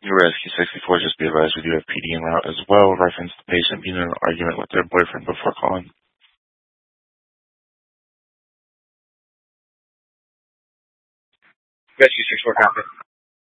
Your Rescue 64, just be advised we do have PD en route as well. Reference the patient being in an argument with their boyfriend before calling. Rescue 64, copy.